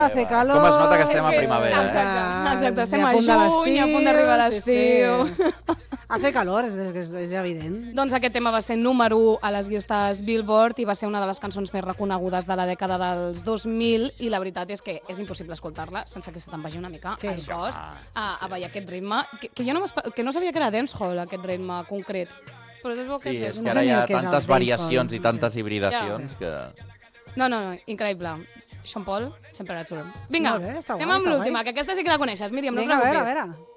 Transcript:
Hace calor. Com es nota que estem a primavera, Exacte, estem a juny, a punt d'arribar a l'estiu. Hace calor, és evident. Doncs aquest tema va ser número 1 a les llistes Billboard i va ser una de les cançons més reconegudes de la dècada dels 2000 i la veritat és que és impossible escoltar-la sense que se te'n vagi una mica el cos a ballar aquest ritme, que jo no sabia que era dancehall, aquest ritme concret. Però és bo que Sí, és és que ara hi ha tantes variacions i tantes hibridacions que... No, increïble. Sean Paul, sempre natural. Vinga, Molt bé, està guai, anem amb està l'última, guai. que aquesta sí que la coneixes. Míriam, no Vinga, a preocupis. veure.